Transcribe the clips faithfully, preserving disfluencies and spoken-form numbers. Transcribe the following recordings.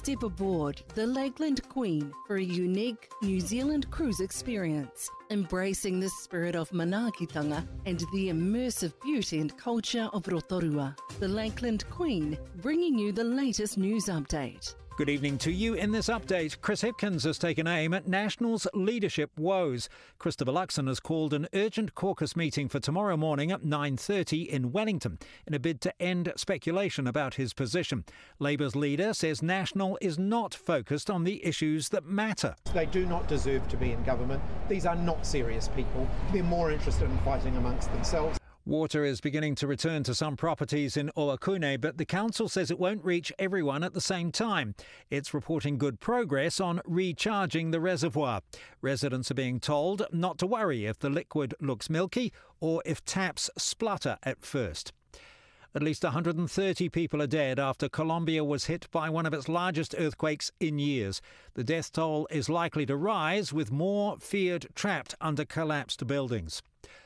Step aboard the Lakeland Queen for a unique New Zealand cruise experience, embracing the spirit of manaakitanga and the immersive beauty and culture of Rotorua. The Lakeland Queen, bringing you the latest news update. Good evening to you. In this update, Chris Hipkins has taken aim at National's leadership woes. Christopher Luxon has called an urgent caucus meeting for tomorrow morning at nine thirty in Wellington in a bid to end speculation about his position. Labour's leader says National is not focused on the issues that matter. They do not deserve to be in government. These are not serious people. They're more interested in fighting amongst themselves. Water is beginning to return to some properties in Oakune, but the council says it won't reach everyone at the same time. It's reporting good progress on recharging the reservoir. Residents are being told not to worry if the liquid looks milky or if taps splutter at first. At least one hundred thirty people are dead after Colombia was hit by one of its largest earthquakes in years. The death toll is likely to rise, with more feared trapped under collapsed buildings.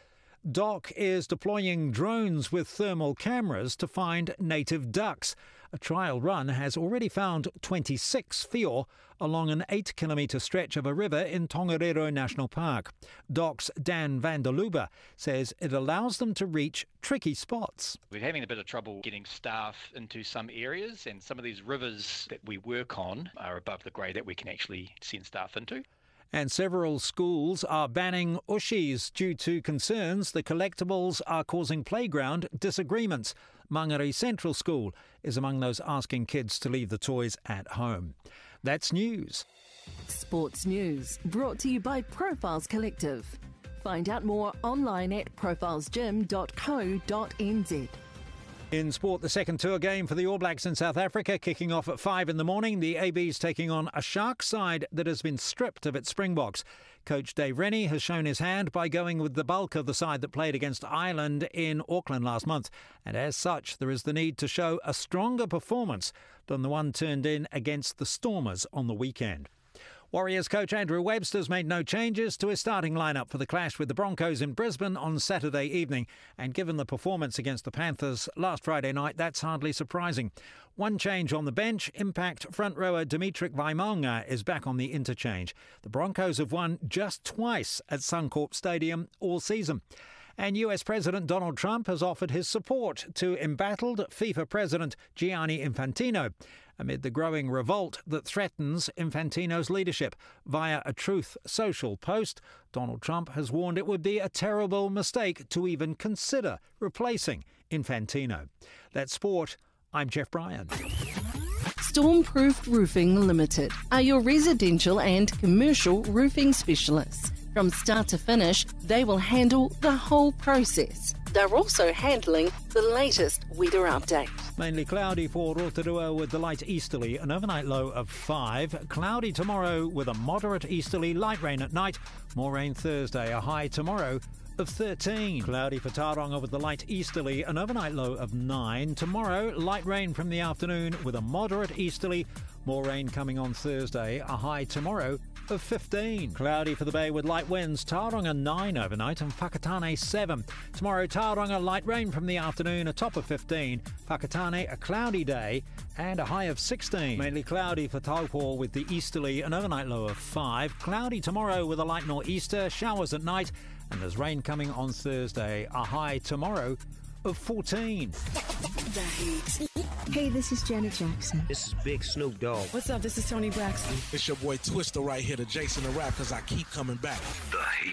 D O C is deploying drones with thermal cameras to find native ducks. A trial run has already found twenty-six whio along an eight kilometre stretch of a river in Tongariro National Park. D O C's Dan van der Lubbe says it allows them to reach tricky spots. We're having a bit of trouble getting staff into some areas, and some of these rivers that we work on are above the grade that we can actually send staff into. And several schools are banning ushis due to concerns the collectibles are causing playground disagreements. Mangere Central School is among those asking kids to leave the toys at home. That's news. Sports news brought to you by Profiles Collective. Find out more online at profiles gym dot co dot n z. In sport, the second tour game for the All Blacks in South Africa kicking off at five in the morning. The A B's taking on a Sharks side that has been stripped of its Springboks. Coach Dave Rennie has shown his hand by going with the bulk of the side that played against Ireland in Auckland last month. And as such, there is the need to show a stronger performance than the one turned in against the Stormers on the weekend. Warriors coach Andrew Webster's made no changes to his starting lineup for the clash with the Broncos in Brisbane on Saturday evening. And given the performance against the Panthers last Friday night, that's hardly surprising. One change on the bench, Impact front rower Dimitri Vaimaunga is back on the interchange. The Broncos have won just twice at Suncorp Stadium all season. And U S President Donald Trump has offered his support to embattled FIFA President Gianni Infantino amid the growing revolt that threatens Infantino's leadership. Via a Truth Social post, Donald Trump has warned it would be a terrible mistake to even consider replacing Infantino. That's sport. I'm Jeff Bryan. Stormproof Roofing Limited are your residential and commercial roofing specialists. From start to finish, they will handle the whole process. They're also handling the latest weather update. Mainly cloudy for Rotorua with the light easterly, an overnight low of five. Cloudy tomorrow with a moderate easterly, light rain at night. More rain Thursday, a high tomorrow of thirteen. Cloudy for Tauranga with the light easterly, an overnight low of nine. Tomorrow, light rain from the afternoon with a moderate easterly. More rain coming on Thursday, a high tomorrow of fifteen. Cloudy for the Bay with light winds. Tauranga nine overnight and Whakatane seven. Tomorrow, Tauranga light rain from the afternoon, a top of fifteen. Whakatane a cloudy day and a high of sixteen. Mainly cloudy for Taupo with the easterly, an overnight low of five. Cloudy tomorrow with a light nor'easter, showers at night, and there's rain coming on Thursday, a high tomorrow of fourteen. The Heat. Hey, this is Janet Jackson. This is Big Snoop Dogg. What's up? This is Tony Braxton. It's your boy Twister right here, the Jason the Rap, because I keep coming back. The Heat.